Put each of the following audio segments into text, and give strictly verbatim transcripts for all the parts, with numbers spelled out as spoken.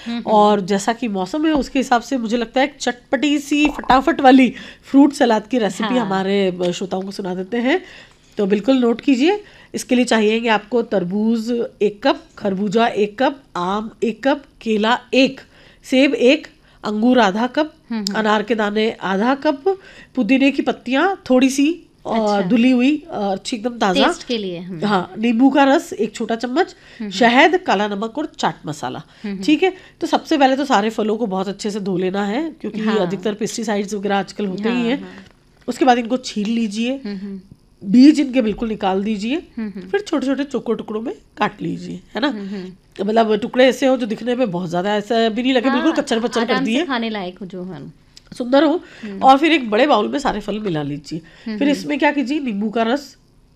और जैसा कि मौसम है उसके हिसाब से मुझे लगता है एक चटपटी सी फटाफट वाली फ्रूट सलाद की रेसिपी हाँ। हमारे श्रोताओं को सुना देते हैं। तो बिल्कुल नोट कीजिए। इसके लिए चाहिएंगे आपको तरबूज एक कप, खरबूजा एक कप, आम एक कप, केला एक, सेब एक, अंगूर आधा कप, अनार के दाने आधा कप, पुदीने की पत्तियां थोड़ी सी और अच्छा। धुली हुई अच्छी एकदम ताज़ा, टेस्ट के लिए। हम्म। हाँ, नींबू का रस एक छोटा चम्मच, शहद, काला नमक और चाट मसाला। ठीक है, तो सबसे पहले तो सारे फलों को बहुत अच्छे से धो लेना है क्योंकि हाँ। अधिकतर पेस्टिसाइड्स वगैरह आजकल होते हाँ, ही हैं। हाँ। उसके बाद इनको छील लीजिए, बीज इनके बिल्कुल निकाल दीजिए, फिर छोटे छोटे चौकोर टुकड़ों में काट लीजिए, है ना। मतलब टुकड़े ऐसे हो जो दिखने में बहुत ज्यादा ऐसा भी नहीं लगे, हाँ, बिल्कुल कच्चर पच्चर कर आराम से दिए, खाने लायक हो जो है, सुंदर हो। और फिर एक बड़े बाउल में सारे फल मिला लीजिए। फिर इसमें क्या कीजिए, नींबू का रस,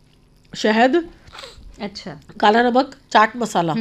शहद, अच्छा, काला नमक, चाट मसाला,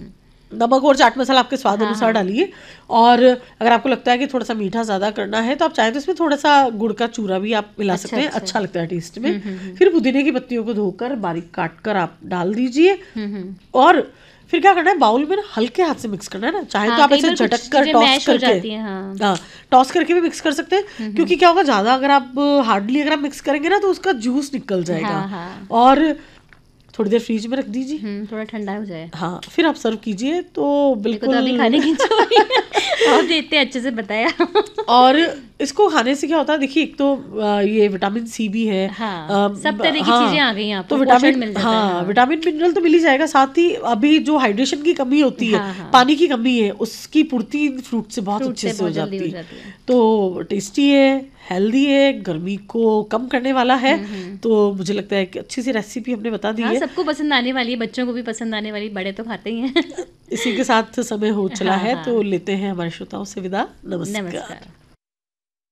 नमक और चाट मसाला आपके स्वाद अनुसार डालिए। और अगर आपको लगता है कि थोड़ा सा मीठा ज़्यादा करना है तो आप चाहें तो इसमें थोड़ा सा गुड़ का चूरा भी आप मिला अच्छा, सकते हैं, अच्छा। अच्छा लगता है टेस्ट में। फिर पुदीने की पत्तियों को धोकर बारीक काट कर आप डाल दीजिए। और फिर क्या करना है, बाउल में ना हल्के हाथ से मिक्स करना है ना, चाहे हाँ, तो आप कई ऐसे बार कुछ झटक कर चीजें टॉस मैश हो करके, जाती हैं, हाँ। हाँ, टॉस करके भी मिक्स कर सकते हैं। क्योंकि क्या होगा, ज़्यादा अगर आप हार्डली अगर आप मिक्स करेंगे ना तो उसका जूस निकल जाएगा। हाँ, हाँ। और थोड़ी देर फ्रीज में रख दीजिए, हम्म, थोड़ा ठंडा हो जाए। हाँ, फिर आप सर्व कीजिए। तो बिल्कुल तो अभी खाने की इच्छा हुई है। और इतने अच्छे से बताया। और इसको खाने से क्या होता है, देखिए एक तो आ, ये विटामिन सी भी है, हाँ, आ, सब तरह की हाँ, चीजें आ गई यहाँ तो पर, पोषण विटामिन, मिल जाता है, हाँ, हाँ। विटामिन मिनरल तो मिल ही जाएगा। साथ ही अभी जो हाइड्रेशन की कमी होती है, हाँ, हाँ। पानी की कमी है, उसकी पूर्ति फ्रूट से बहुत फ्रूट अच्छे से से हो बहुत जल्दी जाती हो है। जाती है। तो टेस्टी है, हेल्दी है, गर्मी को कम करने वाला है। तो मुझे लगता है कि अच्छी सी रेसिपी हमने बता दी हाँ, है, सबको पसंद आने वाली है, बच्चों को भी पसंद आने वाली, बड़े तो खाते ही हैं। इसी के साथ समय हो चला हाँ, है, हाँ। तो लेते हैं हमारे श्रोताओं से विदा। नमस्कार। नमस्कार।